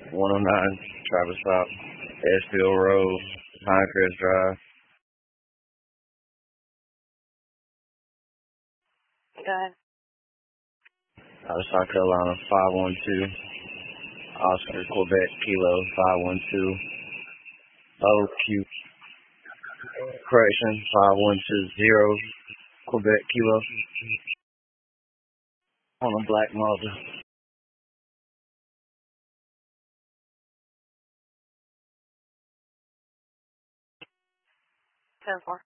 109 Travis Stop, Edgefield Road, Pinecrest Drive. Go ahead. South Carolina 512, Oscar, Quebec, Kilo 512, OQ, correction 5120, Quebec, Kilo, on a black Mazda. 10-4.